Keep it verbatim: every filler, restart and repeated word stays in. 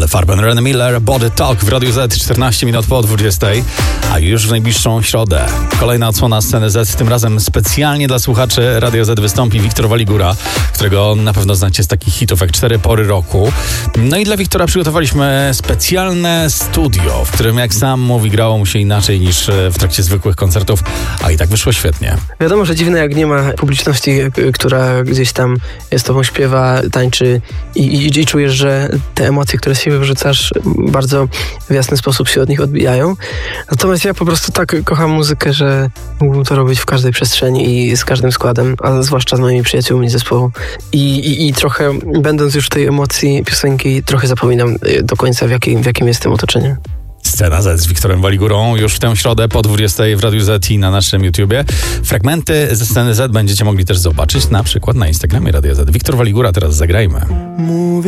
Farben, Ren Miller, Body Talk w Radiu Z, czternaście minut po dwudziestej, a już w najbliższą środę kolejna odsłona Sceny Z, tym razem specjalnie dla słuchaczy Radia Z wystąpi Wiktor Waligura, którego na pewno znacie z takich hitów jak Cztery Pory Roku. No i dla Wiktora przygotowaliśmy specjalne studio, w którym, jak sam mówi, grało mu się inaczej niż w trakcie zwykłych koncertów, a i tak wyszło świetnie. Wiadomo, że dziwne, jak nie ma publiczności, która gdzieś tam z tobą śpiewa, tańczy i, i, i czujesz, że te emocje, które z siebie wyrzucasz, bardzo w jasny sposób się od nich odbijają. Natomiast ja po prostu tak kocham muzykę, że mógłbym to robić w każdej przestrzeni i z każdym składem, a zwłaszcza z moimi przyjaciółmi z zespołu. I, i, i trochę, będąc już w tej emocji piosenki, trochę zapominam do końca, w jakim, w jakim jestem otoczeniu. Scena Z z Wiktorem Waligurą już w tę środę po dwudziestej w Radiu Z i na naszym YouTubie. Fragmenty ze Sceny Z będziecie mogli też zobaczyć, na przykład na Instagramie Radia Z. Wiktor Waligura, teraz zagrajmy. Mówię